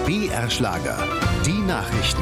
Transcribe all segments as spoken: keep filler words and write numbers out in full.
B R Schlager, die Nachrichten.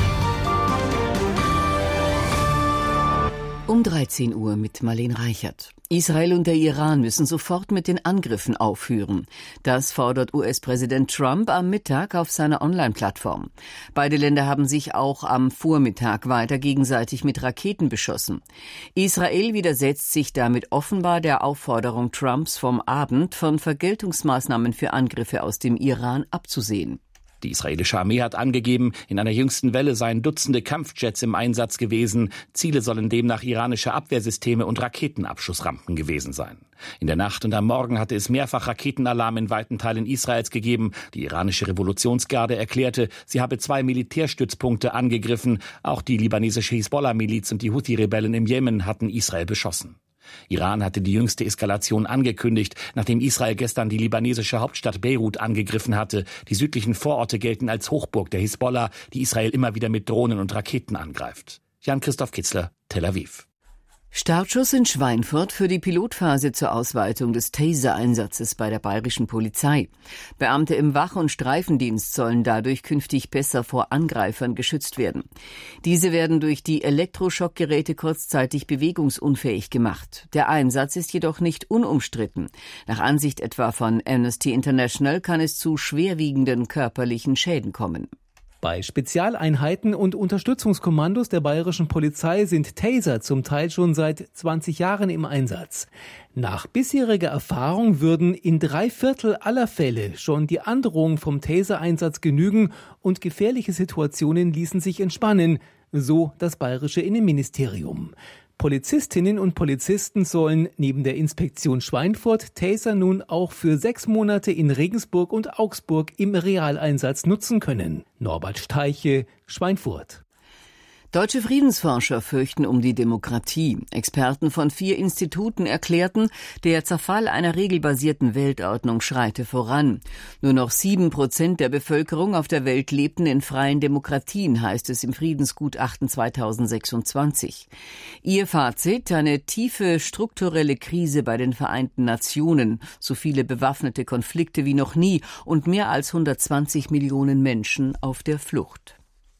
Um dreizehn Uhr mit Marlene Reichert. Israel und der Iran müssen sofort mit den Angriffen aufhören. Das fordert U S-Präsident Trump am Mittag auf seiner Online-Plattform. Beide Länder haben sich auch am Vormittag weiter gegenseitig mit Raketen beschossen. Israel widersetzt sich damit offenbar der Aufforderung Trumps vom Abend, von Vergeltungsmaßnahmen für Angriffe aus dem Iran abzusehen. Die israelische Armee hat angegeben, in einer jüngsten Welle seien Dutzende Kampfjets im Einsatz gewesen. Ziele sollen demnach iranische Abwehrsysteme und Raketenabschussrampen gewesen sein. In der Nacht und am Morgen hatte es mehrfach Raketenalarm in weiten Teilen Israels gegeben. Die iranische Revolutionsgarde erklärte, sie habe zwei Militärstützpunkte angegriffen. Auch die libanesische Hisbollah-Miliz und die Houthi-Rebellen im Jemen hatten Israel beschossen. Iran hatte die jüngste Eskalation angekündigt, nachdem Israel gestern die libanesische Hauptstadt Beirut angegriffen hatte. Die südlichen Vororte gelten als Hochburg der Hisbollah, die Israel immer wieder mit Drohnen und Raketen angreift. Jan-Christoph Kitzler, Tel Aviv. Startschuss in Schweinfurt für die Pilotphase zur Ausweitung des Taser-Einsatzes bei der bayerischen Polizei. Beamte im Wach- und Streifendienst sollen dadurch künftig besser vor Angreifern geschützt werden. Diese werden durch die Elektroschockgeräte kurzzeitig bewegungsunfähig gemacht. Der Einsatz ist jedoch nicht unumstritten. Nach Ansicht etwa von Amnesty International kann es zu schwerwiegenden körperlichen Schäden kommen. Bei Spezialeinheiten und Unterstützungskommandos der bayerischen Polizei sind Taser zum Teil schon seit zwanzig Jahren im Einsatz. Nach bisheriger Erfahrung würden in drei Viertel aller Fälle schon die Androhung vom Taser-Einsatz genügen und gefährliche Situationen ließen sich entspannen, so das bayerische Innenministerium. Polizistinnen und Polizisten sollen neben der Inspektion Schweinfurt Taser nun auch für sechs Monate in Regensburg und Augsburg im Realeinsatz nutzen können. Norbert Steiche, Schweinfurt. Deutsche Friedensforscher fürchten um die Demokratie. Experten von vier Instituten erklärten, der Zerfall einer regelbasierten Weltordnung schreite voran. Nur noch sieben Prozent der Bevölkerung auf der Welt lebten in freien Demokratien, heißt es im Friedensgutachten zweitausendsechsundzwanzig. Ihr Fazit: eine tiefe strukturelle Krise bei den Vereinten Nationen, so viele bewaffnete Konflikte wie noch nie und mehr als hundertzwanzig Millionen Menschen auf der Flucht.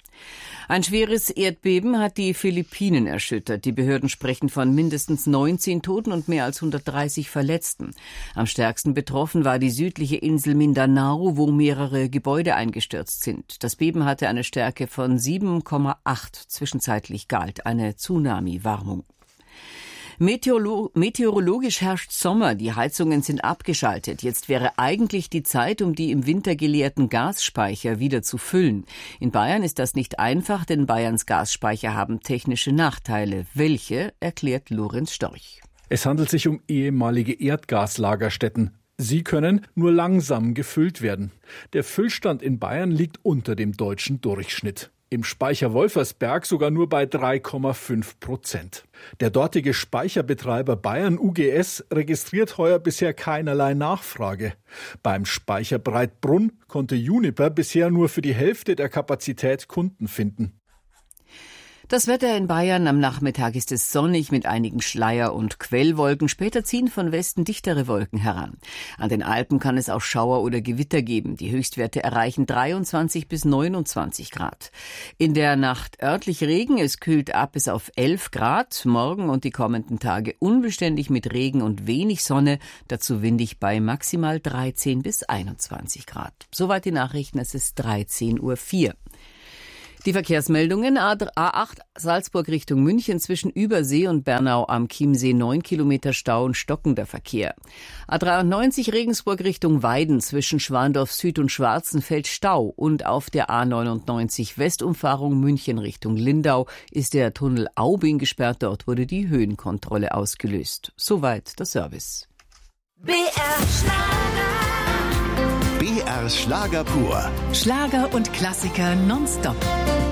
Ein schweres Erdbeben hat die Philippinen erschüttert. Die Behörden sprechen von mindestens neunzehn Toten und mehr als hundertdreißig Verletzten. Am stärksten betroffen war die südliche Insel Mindanao, wo mehrere Gebäude eingestürzt sind. Das Beben hatte eine Stärke von sieben Komma acht. Zwischenzeitlich galt eine Tsunami-Warnung. Meteorolo- Meteorologisch herrscht Sommer, die Heizungen sind abgeschaltet. Jetzt wäre eigentlich die Zeit, um die im Winter geleerten Gasspeicher wieder zu füllen. In Bayern ist das nicht einfach, denn Bayerns Gasspeicher haben technische Nachteile. Welche, erklärt Lorenz Storch. Es handelt sich um ehemalige Erdgaslagerstätten. Sie können nur langsam gefüllt werden. Der Füllstand in Bayern liegt unter dem deutschen Durchschnitt. Im Speicher Wolfersberg sogar nur bei drei Komma fünf Prozent. Der dortige Speicherbetreiber Bayern U G S registriert heuer bisher keinerlei Nachfrage. Beim Speicher Breitbrunn konnte Uniper bisher nur für die Hälfte der Kapazität Kunden finden. Das Wetter in Bayern: am Nachmittag ist es sonnig mit einigen Schleier- und Quellwolken. Später ziehen von Westen dichtere Wolken heran. An den Alpen kann es auch Schauer oder Gewitter geben. Die Höchstwerte erreichen dreiundzwanzig bis neunundzwanzig Grad. In der Nacht örtlich Regen, es kühlt ab bis auf elf Grad. Morgen und die kommenden Tage unbeständig mit Regen und wenig Sonne. Dazu windig bei maximal dreizehn bis einundzwanzig Grad. Soweit die Nachrichten, es ist dreizehn Uhr vier. Die Verkehrsmeldungen: A acht Salzburg Richtung München zwischen Übersee und Bernau am Chiemsee neun Kilometer Stau und stockender Verkehr. A dreiundneunzig Regensburg Richtung Weiden zwischen Schwandorf Süd und Schwarzenfeld Stau und auf der A neunundneunzig Westumfahrung München Richtung Lindau ist der Tunnel Aubing gesperrt. Dort wurde die Höhenkontrolle ausgelöst. Soweit der Service. B R Schlager. B R Schlager pur. Schlager und Klassiker nonstop.